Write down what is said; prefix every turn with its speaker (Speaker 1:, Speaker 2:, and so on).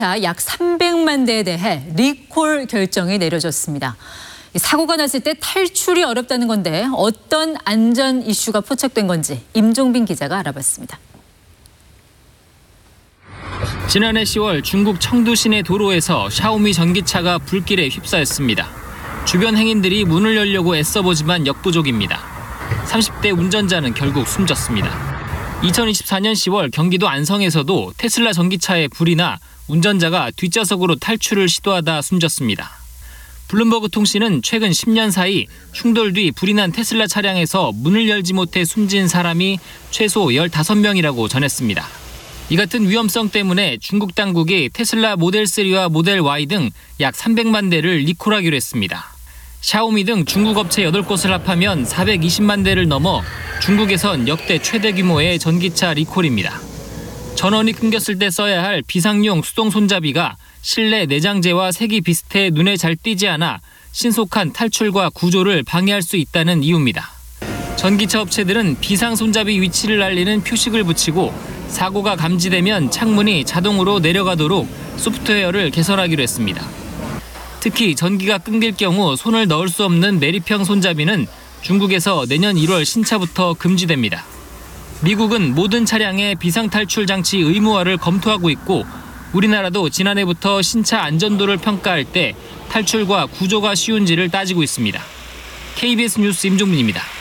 Speaker 1: 약 300만 대에 대해 리콜 결정이 내려졌습니다. 사고가 났을 때 탈출이 어렵다는 건데 어떤 안전 이슈가 포착된 건지 임종빈 기자가 알아봤습니다.
Speaker 2: 지난해 10월 중국 청두 시내 도로에서 샤오미 전기차가 불길에 휩싸였습니다. 주변 행인들이 문을 열려고 애써보지만 역부족입니다. 30대 운전자는 결국 숨졌습니다. 2024년 10월 경기도 안성에서도 테슬라 전기차에 불이 나 운전자가 뒷좌석으로 탈출을 시도하다 숨졌습니다. 블룸버그 통신은 최근 10년 사이 충돌 뒤 불이 난 테슬라 차량에서 문을 열지 못해 숨진 사람이 최소 15명이라고 전했습니다. 이 같은 위험성 때문에 중국 당국이 테슬라 모델 3와 모델 Y 등 약 300만 대를 리콜하기로 했습니다. 샤오미 등 중국 업체 8곳을 합하면 420만 대를 넘어 중국에선 역대 최대 규모의 전기차 리콜입니다. 전원이 끊겼을 때 써야 할 비상용 수동 손잡이가 실내 내장재와 색이 비슷해 눈에 잘 띄지 않아 신속한 탈출과 구조를 방해할 수 있다는 이유입니다. 전기차 업체들은 비상 손잡이 위치를 알리는 표식을 붙이고 사고가 감지되면 창문이 자동으로 내려가도록 소프트웨어를 개선하기로 했습니다. 특히 전기가 끊길 경우 손을 넣을 수 없는 내리평 손잡이는 중국에서 내년 1월 신차부터 금지됩니다. 미국은 모든 차량의 비상탈출 장치 의무화를 검토하고 있고 우리나라도 지난해부터 신차 안전도를 평가할 때 탈출과 구조가 쉬운지를 따지고 있습니다. KBS 뉴스 임종민입니다.